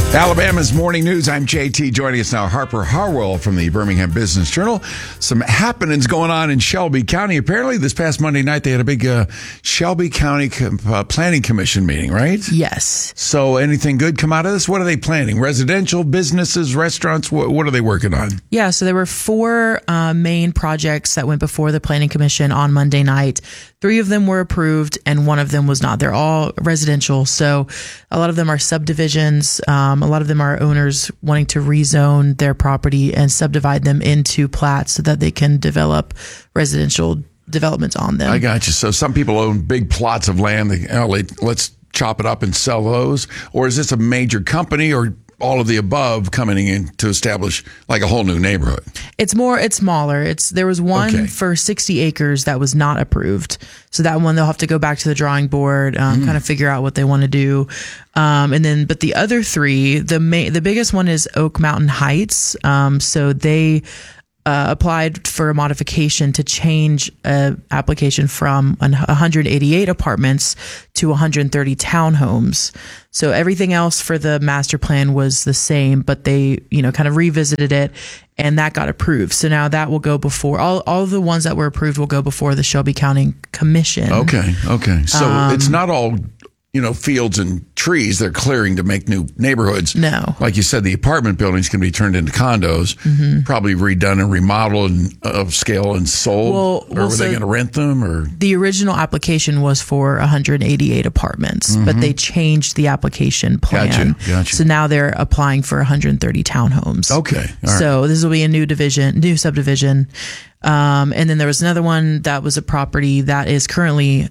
Alabama's Morning News. I'm JT. Joining us now, Harper Harwell from the Birmingham Business Journal. Some happenings going on in Shelby County. Apparently, this past Monday night, they had a big Shelby County Planning Commission meeting, right? Yes. So anything good come out of this? What are they planning? Residential, businesses, restaurants? What are they working on? Yeah, so there were four main projects that went before the Planning Commission on Monday night. 3 of them were approved and 1 of them was not. They're all residential. So a lot of them are subdivisions. A lot of them are owners wanting to rezone their property and subdivide them into plats so that they can develop residential developments on them. I got you. So some people own big plots of land. Let's chop it up and sell those. Or is this a major company or all of the above coming in to establish like a whole new neighborhood? It's smaller. There was one for 60 acres that was not approved. So that one, they'll have to go back to the drawing board, kind of figure out what they want to do. But the other 3, the biggest one is Oak Mountain Heights. So they applied for a modification to change an application from 188 apartments to 130 townhomes. So everything else for the master plan was the same, but they, kind of revisited it and that got approved. So now that will go before all of the ones that were approved will go before the Shelby County Commission. Okay. So it's not all fields and trees they're clearing to make new neighborhoods. No. Like you said, the apartment buildings can be turned into condos, probably redone and remodeled and upscale and sold. Or were they going to rent them? Or the original application was for 188 apartments, but they changed the application plan. Gotcha. So now they're applying for 130 townhomes. Okay. All right. So this will be a new subdivision. And then there was another one that was a property that is currently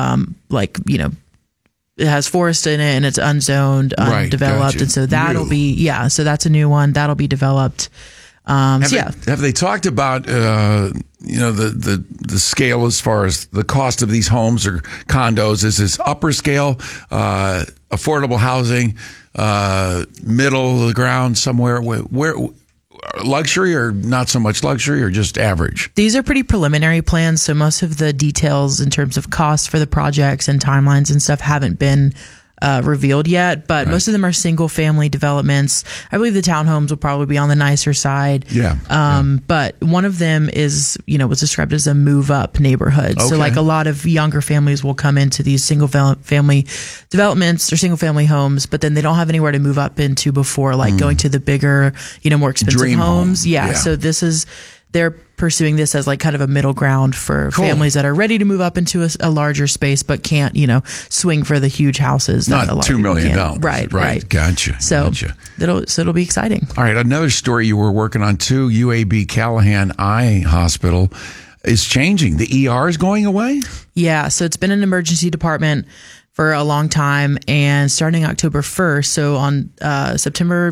it has forest in it and it's unzoned, undeveloped. Gotcha. And so that'll be, so that's a new one that'll be developed. Have they talked about, the scale as far as the cost of these homes or condos? Is this upper scale, affordable housing, middle of the ground somewhere? Where luxury or not so much luxury or just average? These are pretty preliminary plans, so most of the details in terms of costs for the projects and timelines and stuff haven't been revealed yet, but most of them are single family developments. I believe the townhomes will probably be on the nicer side. But one of them is, was described as a move up neighborhood. Okay. So like a lot of younger families will come into these single family developments or single family homes, but then they don't have anywhere to move up into before like going to the bigger, more expensive dream homes. Home. Yeah. So they're pursuing this as like kind of a middle ground for families that are ready to move up into a larger space, but can't, swing for the huge houses. Not $2 million. Right. Gotcha. It'll be exciting. All right. Another story you were working on too, UAB Callahan Eye Hospital is changing. The ER is going away? Yeah. So it's been an emergency department for a long time, and starting October 1st, so on September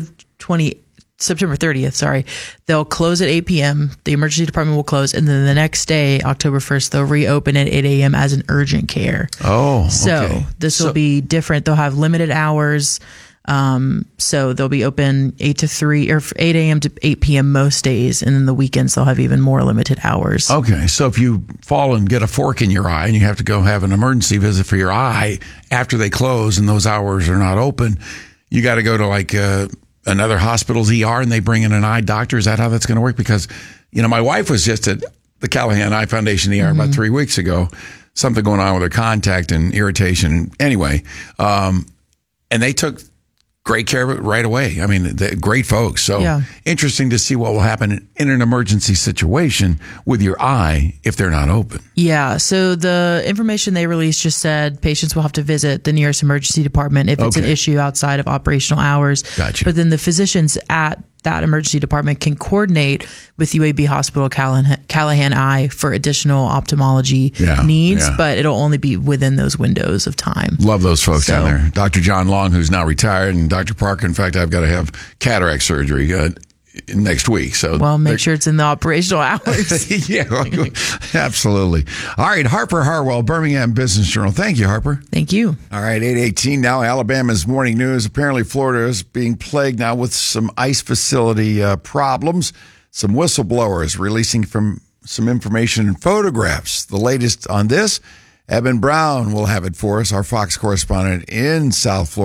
30th, they'll close at 8 p.m. The emergency department will close, and then the next day, October 1st, they'll reopen at 8 a.m. as an urgent care. Oh, so this will be different. They'll have limited hours. So they'll be open 8 to 3 or 8 a.m. to 8 p.m. most days, and then the weekends they'll have even more limited hours. Okay, so if you fall and get a fork in your eye and you have to go have an emergency visit for your eye after they close and those hours are not open, you got to go to like another hospital's ER and they bring in an eye doctor. Is that how that's going to work? Because, my wife was just at the Callahan Eye Foundation ER about 3 weeks ago. Something going on with her contact and irritation. Anyway, and they took great care of it right away. I mean, great folks. So interesting to see what will happen in an emergency situation with your eye if they're not open. Yeah. So the information they released just said patients will have to visit the nearest emergency department if it's an issue outside of operational hours. Gotcha. But then the physicians at that emergency department can coordinate with UAB Hospital Callahan Eye for additional ophthalmology needs, but it'll only be within those windows of time. Love those folks down there. Dr. John Long, who's now retired, and Dr. Parker. In fact, I've got to have cataract surgery next week. So make sure it's in the operational hours. Yeah, absolutely. All right, Harper Harwell, Birmingham Business Journal. Thank you, Harper. Thank you. All right, 8:18 now. Alabama's Morning News. Apparently, Florida is being plagued now with some ICE facility problems. Some whistleblowers releasing from some information and photographs. The latest on this, Eben Brown will have it for us, our Fox correspondent in South Florida.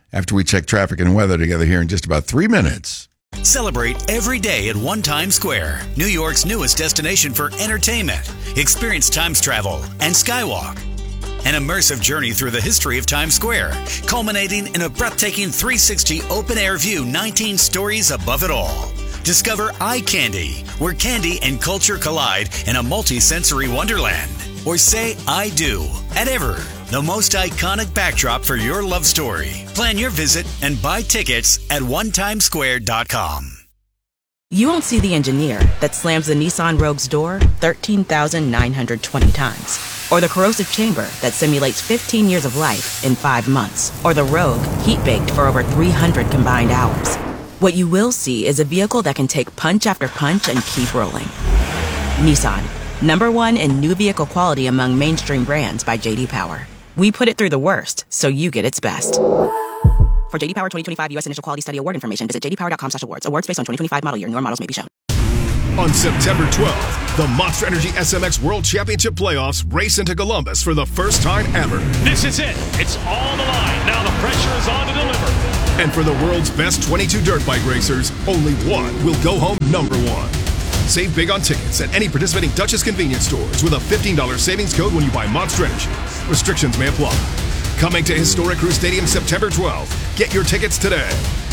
after we check traffic and weather together here in just about 3 minutes. Celebrate every day at One Times Square, New York's newest destination for entertainment. Experience Times travel and Skywalk. An immersive journey through the history of Times Square, culminating in a breathtaking 360 open-air view 19 stories above it all. Discover Eye Candy, where candy and culture collide in a multi-sensory wonderland. Or say I do at Ever, the most iconic backdrop for your love story. Plan your visit and buy tickets at onetimesquare.com. You won't see the engineer that slams the Nissan Rogue's door 13,920 times. Or the corrosive chamber that simulates 15 years of life in 5 months. Or the Rogue heat-baked for over 300 combined hours. What you will see is a vehicle that can take punch after punch and keep rolling. Nissan, #1 in new vehicle quality among mainstream brands by J.D. Power. We put it through the worst, so you get its best. For J.D. Power 2025 U.S. Initial Quality Study Award information, visit jdpower.com/awards. Awards based on 2025 model year. Newer models may be shown. On September 12th, the Monster Energy SMX World Championship Playoffs race into Columbus for the first time ever. This is it. It's all the line. Now the pressure is on to deliver. And for the world's best 22 dirt bike racers, only one will go home #1. Save big on tickets at any participating Duchess convenience stores with a $15 savings code when you buy Monster Energy. Restrictions may apply. Coming to Historic Crew Stadium September 12th. Get your tickets today.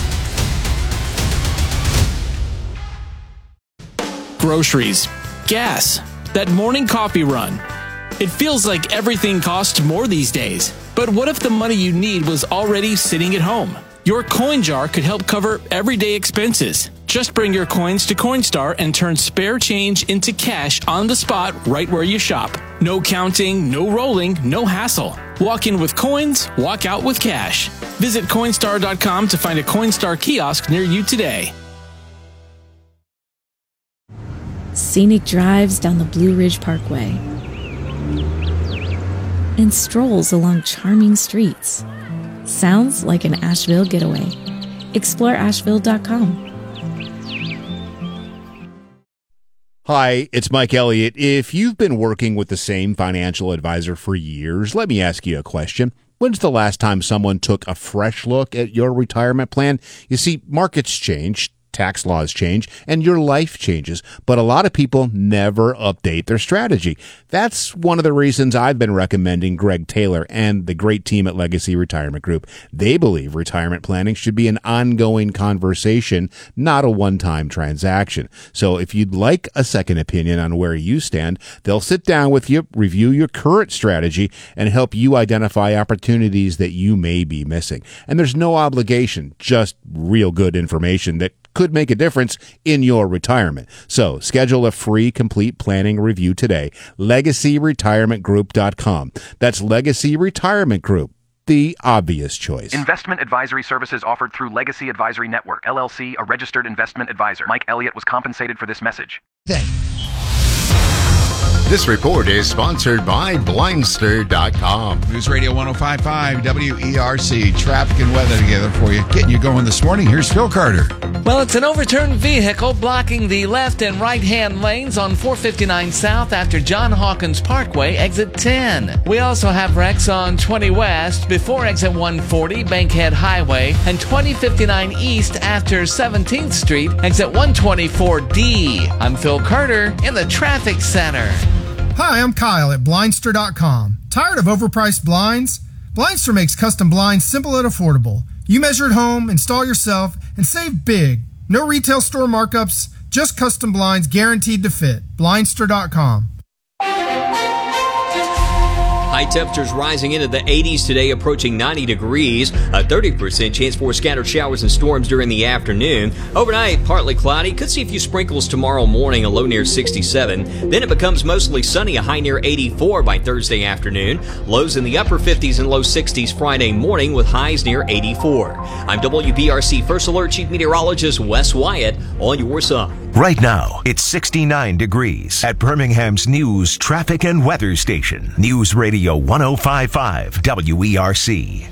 Groceries, gas, that morning coffee run. It feels like everything costs more these days. But what if the money you need was already sitting at home? Your coin jar could help cover everyday expenses. Just bring your coins to Coinstar and turn spare change into cash on the spot right where you shop. No counting, no rolling, no hassle. Walk in with coins, walk out with cash. Visit Coinstar.com to find a Coinstar kiosk near you today. Scenic drives down the Blue Ridge Parkway and strolls along charming streets. Sounds like an Asheville getaway. Explore Asheville.com. Hi, it's Mike Elliott. If you've been working with the same financial advisor for years, let me ask you a question. When's the last time someone took a fresh look at your retirement plan? You see, markets change, tax laws change, and your life changes, but a lot of people never update their strategy. That's one of the reasons I've been recommending Greg Taylor and the great team at Legacy Retirement Group. They believe retirement planning should be an ongoing conversation, not a one-time transaction. So if you'd like a second opinion on where you stand, they'll sit down with you, review your current strategy, and help you identify opportunities that you may be missing. And there's no obligation, just real good information that could make a difference in your retirement. So schedule a free complete planning review today. LegacyRetirementGroup.com. That's Legacy Retirement Group, the obvious choice. Investment advisory services offered through Legacy Advisory Network, LLC, a registered investment advisor. Mike Elliott was compensated for this message. This report is sponsored by Blindster.com. News Radio 105.5 WERC. Traffic and weather together for you. Getting you going this morning. Here's Phil Carter. Well, it's an overturned vehicle blocking the left and right-hand lanes on 459 South after John Hawkins Parkway, exit 10. We also have wrecks on 20 West before exit 140, Bankhead Highway, and 2059 East after 17th Street, exit 124D. I'm Phil Carter in the Traffic Center. Hi, I'm Kyle at Blindster.com. Tired of overpriced blinds? Blindster makes custom blinds simple and affordable. You measure at home, install yourself, and save big. No retail store markups, just custom blinds guaranteed to fit. Blindster.com. High temperatures rising into the 80s today, approaching 90 degrees. A 30% chance for scattered showers and storms during the afternoon. Overnight, partly cloudy. Could see a few sprinkles tomorrow morning, a low near 67. Then it becomes mostly sunny, a high near 84 by Thursday afternoon. Lows in the upper 50s and low 60s Friday morning with highs near 84. I'm WBRC First Alert Chief Meteorologist Wes Wyatt on your side. Right now, it's 69 degrees at Birmingham's News Traffic and Weather Station. News Radio 105.5 WERC.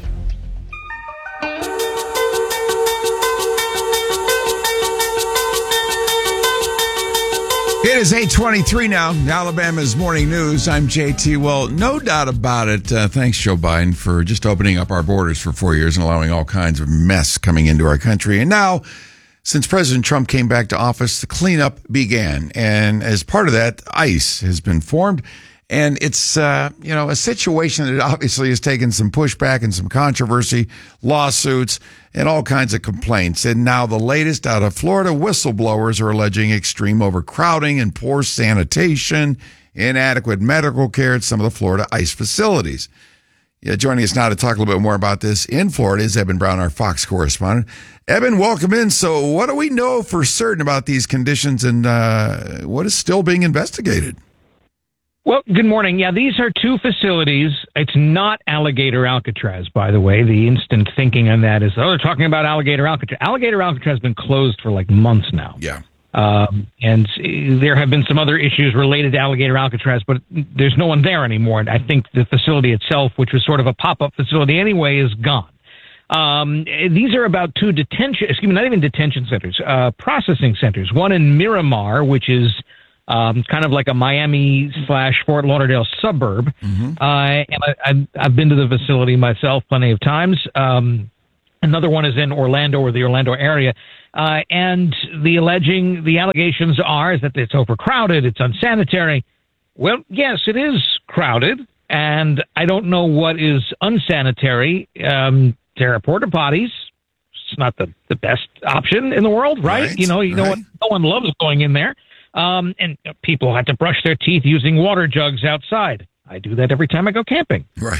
It is 8:23 now. Alabama's Morning News. I'm JT. Well, no doubt about it. Thanks, Joe Biden, for just opening up our borders for 4 years and allowing all kinds of mess coming into our country. And now, since President Trump came back to office, the cleanup began. And as part of that, ICE has been formed. And it's, a situation that obviously has taken some pushback and some controversy, lawsuits, and all kinds of complaints. And now the latest out of Florida, whistleblowers are alleging extreme overcrowding and poor sanitation, inadequate medical care at some of the Florida ICE facilities. Yeah, joining us now to talk a little bit more about this in Florida is Eben Brown, our Fox correspondent. Eben, welcome in. So what do we know for certain about these conditions and what is still being investigated? Well, good morning. Yeah, these are two facilities. It's not Alligator Alcatraz, by the way. The instant thinking on that is, they're talking about Alligator Alcatraz. Alligator Alcatraz has been closed for like months now. Yeah. And there have been some other issues related to Alligator Alcatraz, but there's no one there anymore. And I think the facility itself, which was sort of a pop-up facility anyway, is gone. These are about two not even detention centers, processing centers. One in Miramar, which is kind of like a Miami/Fort Lauderdale suburb. Mm-hmm. And I've been to the facility myself plenty of times. Another one is in Orlando or the Orlando area. And the allegations are that it's overcrowded, it's unsanitary. Well, yes, it is crowded. And I don't know what is unsanitary. There are porta potties. It's not the best option in the world, right? No one loves going in there. And people have to brush their teeth using water jugs outside. I do that every time I go camping. Right.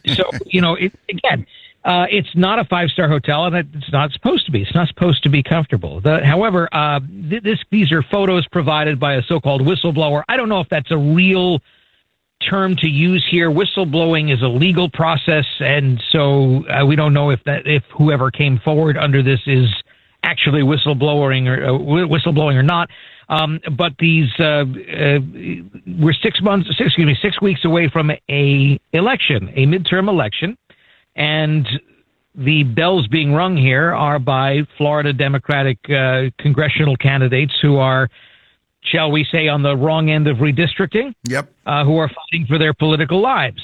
It's not a 5-star hotel, and it's not supposed to be. It's not supposed to be comfortable. However, these are photos provided by a so-called whistleblower. I don't know if that's a real term to use here. Whistleblowing is a legal process, and so we don't know if whoever came forward under this is actually whistleblowing or not. But these we're 6 weeks away from a midterm election, and the bells being rung here are by Florida Democratic congressional candidates who are, shall we say, on the wrong end of redistricting. Yep. Who are fighting for their political lives.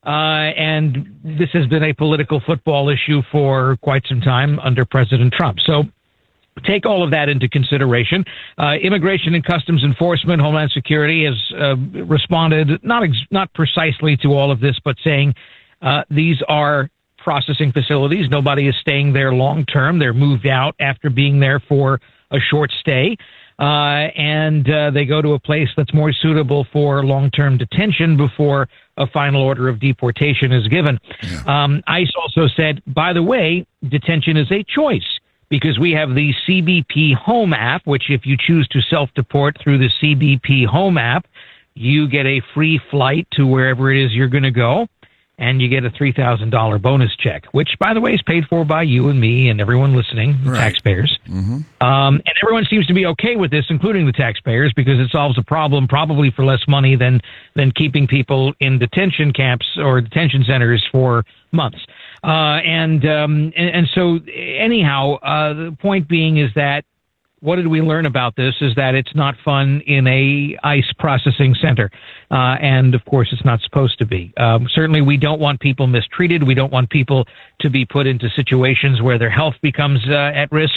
And this has been a political football issue for quite some time under President Trump. So take all of that into consideration. Immigration and Customs Enforcement, Homeland Security has responded, not precisely to all of this, but saying these are processing facilities. Nobody is staying there long term. They're moved out after being there for a short stay. And they go to a place that's more suitable for long-term detention before a final order of deportation is given. Yeah. ICE also said, by the way, detention is a choice, because we have the CBP Home app, which if you choose to self-deport through the CBP Home app, you get a free flight to wherever it is you're going to go, and you get a $3,000 bonus check, which, by the way, is paid for by you and me and everyone listening, the taxpayers. Mm-hmm. And everyone seems to be okay with this, including the taxpayers, because it solves a problem probably for less money than keeping people in detention camps or detention centers for months. And so anyhow, the point being is that what did we learn about this is that it's not fun in a ICE processing center. And of course, it's not supposed to be. Certainly, we don't want people mistreated. We don't want people to be put into situations where their health becomes at risk.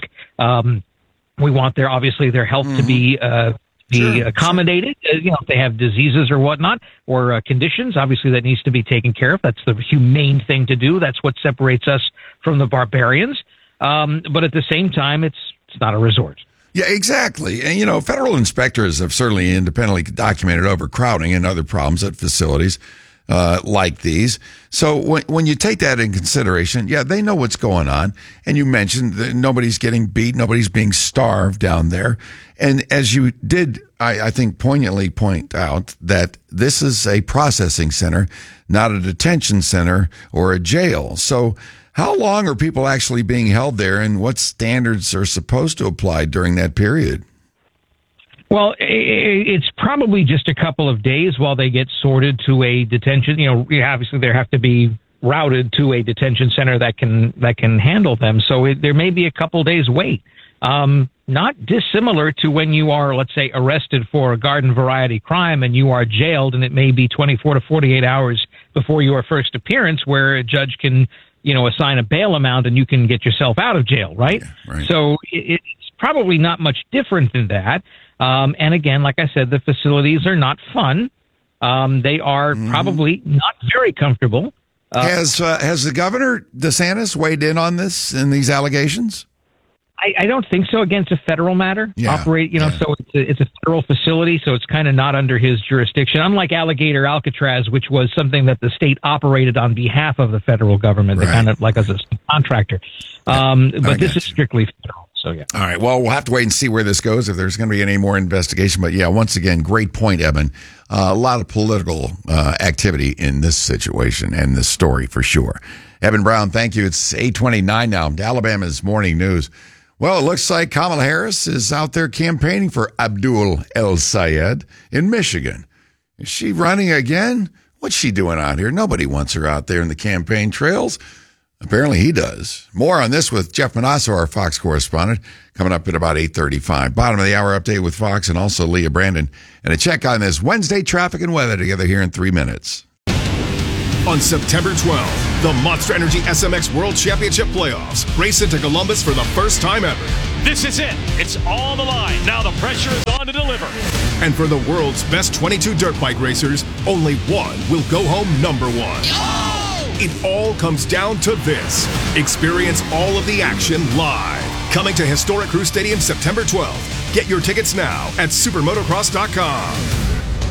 We want their health to be accommodated. If they have diseases or whatnot, or conditions, obviously that needs to be taken care of. That's the humane thing to do. That's what separates us from the barbarians. But at the same time, it's not a resort. Yeah, exactly. And, federal inspectors have certainly independently documented overcrowding and other problems at facilities like these. So when you take that in consideration, yeah, they know what's going on. And you mentioned that nobody's getting beat, nobody's being starved down there. And as you did, I think, poignantly point out that this is a processing center, not a detention center or a jail. So how long are people actually being held there, and what standards are supposed to apply during that period? Well, it's probably just a couple of days while they get sorted to a detention. Obviously they have to be routed to a detention center that can handle them. So there may be a couple days wait. not dissimilar to when you are, let's say, arrested for a garden variety crime and you are jailed, and it may be 24 to 48 hours before your first appearance, where a judge can, assign a bail amount and you can get yourself out of jail, right? Right. So it's probably not much different than that. And again, like I said, the facilities are not fun. They are probably not very comfortable. Has the governor DeSantis weighed in on this and these allegations? I don't think so. Again, it's a federal matter. Yeah. So it's a federal facility, so it's kind of not under his jurisdiction. Unlike Alligator Alcatraz, which was something that the state operated on behalf of the federal government, right. Kind of like as a contractor. But this is strictly federal. So, yeah. All right. Well, we'll have to wait and see where this goes, if there's going to be any more investigation. But, yeah, once again, great point, Evan. A lot of political activity in this situation and this story for sure. Evan Brown, thank you. It's 8:29 now. Alabama's Morning News. Well, it looks like Kamala Harris is out there campaigning for Abdul El-Sayed in Michigan. Is she running again? What's she doing out here? Nobody wants her out there in the campaign trails. Apparently he does. More on this with Jeff Manasso, our Fox correspondent, coming up at about 8:35. Bottom of the hour update with Fox and also Leah Brandon. And a check on this Wednesday traffic and weather together here in 3 minutes. On September 12th, the Monster Energy SMX World Championship Playoffs race into Columbus for the first time ever. This is it. It's on the line. Now the pressure is on to deliver. And for the world's best 22 dirt bike racers, only one will go home number one. It all comes down to this. Experience all of the action live. Coming to historic Crew Stadium September 12th. Get your tickets now at supermotocross.com.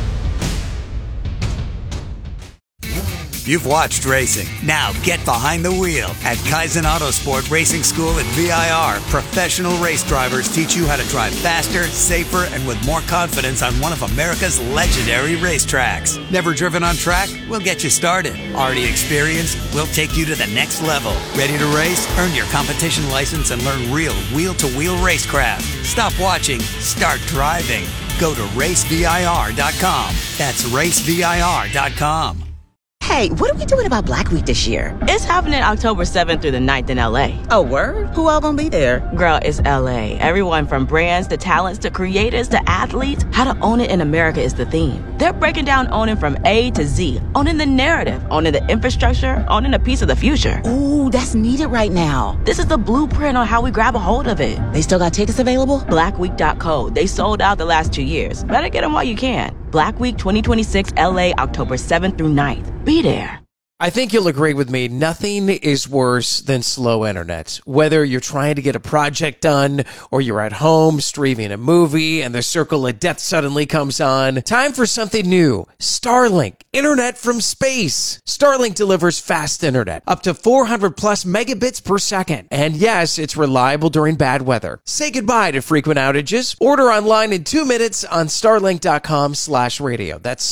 You've watched racing. Now get behind the wheel. At Kaizen Autosport Racing School at VIR, professional race drivers teach you how to drive faster, safer, and with more confidence on one of America's legendary racetracks. Never driven on track? We'll get you started. Already experienced? We'll take you to the next level. Ready to race? Earn your competition license and learn real wheel-to-wheel racecraft. Stop watching. Start driving. Go to racevir.com. That's racevir.com. Hey, what are we doing about Black Week this year? It's happening October 7th through the 9th in LA. Oh, word? Who all gonna be there? Girl, it's LA. Everyone from brands to talents to creators to athletes. How to own it in America is the theme. They're breaking down owning from A to Z. Owning the narrative, owning the infrastructure, owning a piece of the future. Ooh, that's needed right now. This is the blueprint on how we grab a hold of it. They still got tickets available? Blackweek.co. They sold out the last 2 years. Better get them while you can. Black Week 2026 LA, October 7th through 9th. Be there. I think you'll agree with me. Nothing is worse than slow internet. Whether you're trying to get a project done or you're at home streaming a movie and the circle of death suddenly comes on. Time for something new. Starlink. Internet from space. Starlink delivers fast internet. Up to 400 plus megabits per second. And yes, it's reliable during bad weather. Say goodbye to frequent outages. Order online in 2 minutes on starlink.com/radio. That's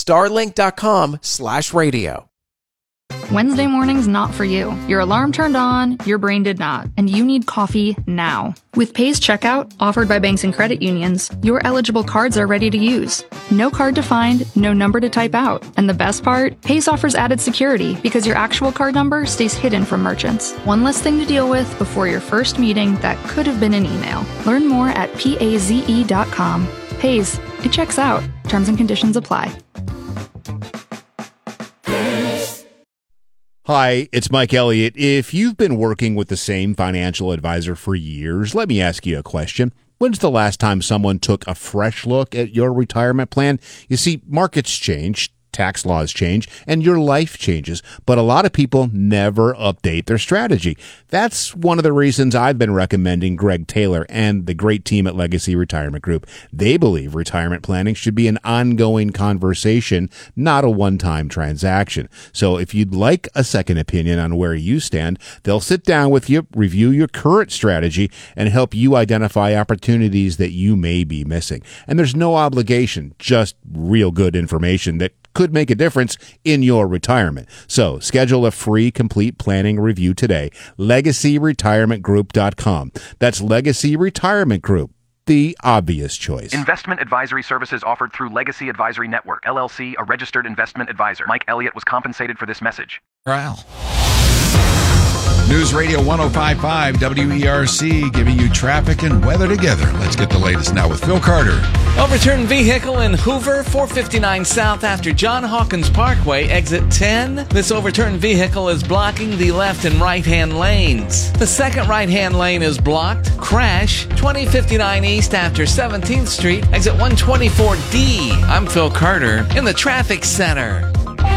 starlink.com/radio. Wednesday morning's not for you. Your alarm turned on, your brain did not, and you need coffee now. With Pay's checkout, offered by banks and credit unions, your eligible cards are ready to use. No card to find, no number to type out. And the best part? Pay's offers added security because your actual card number stays hidden from merchants. One less thing to deal with before your first meeting that could have been an email. Learn more at paze.com. Pay's, it checks out. Terms and conditions apply. Hi, it's Mike Elliott. If you've been working with the same financial advisor for years, let me ask you a question. When's the last time someone took a fresh look at your retirement plan? You see, markets change, tax laws change, and your life changes, but a lot of people never update their strategy. That's one of the reasons I've been recommending Greg Taylor and the great team at Legacy Retirement Group. They believe retirement planning should be an ongoing conversation, not a one-time transaction. So if you'd like a second opinion on where you stand, they'll sit down with you, review your current strategy, and help you identify opportunities that you may be missing. And there's no obligation, just real good information that could make a difference in your retirement. So schedule a free complete planning review today. LegacyRetirementGroup.com. That's Legacy Retirement Group, the obvious choice. Investment advisory services offered through Legacy Advisory Network, LLC, a registered investment advisor. Mike Elliott was compensated for this message. Wow. News Radio 105.5 WERC, giving you traffic and weather together. Let's get the latest now with Phil Carter. Overturned vehicle in Hoover, 459 South after John Hawkins Parkway, exit 10. This overturned vehicle is blocking the left and right-hand lanes. The second right-hand lane is blocked. Crash, 2059 East after 17th Street, exit 124D. I'm Phil Carter in the traffic center.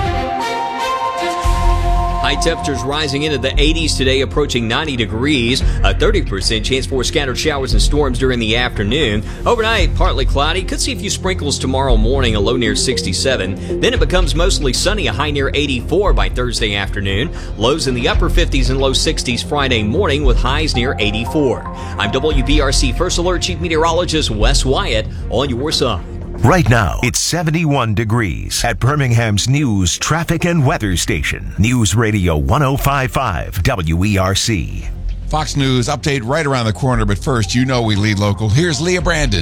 High temperatures rising into the 80s today, approaching 90 degrees. A 30% chance for scattered showers and storms during the afternoon. Overnight, partly cloudy. Could see a few sprinkles tomorrow morning, a low near 67. Then it becomes mostly sunny, a high near 84 by Thursday afternoon. Lows in the upper 50s and low 60s Friday morning with highs near 84. I'm WBRC First Alert Chief Meteorologist Wes Wyatt on your side. Right now, it's 71 degrees at Birmingham's news, traffic, and weather station. News Radio 105.5 WERC. Fox News update right around the corner, but first, you know we lead local. Here's Leah Brandon.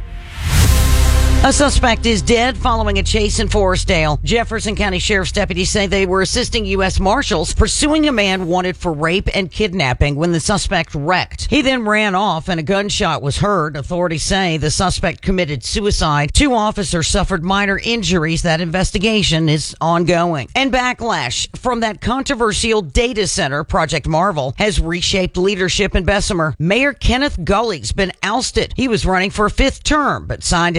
A suspect is dead following a chase in Forestdale. Jefferson County Sheriff's deputies say they were assisting U.S. Marshals pursuing a man wanted for rape and kidnapping when the suspect wrecked. He then ran off and a gunshot was heard. Authorities say the suspect committed suicide. 2 officers suffered minor injuries. That investigation is ongoing. And backlash from that controversial data center, Project Marvel, has reshaped leadership in Bessemer. Mayor Kenneth Gully's been ousted. He was running for a 5th term, but signed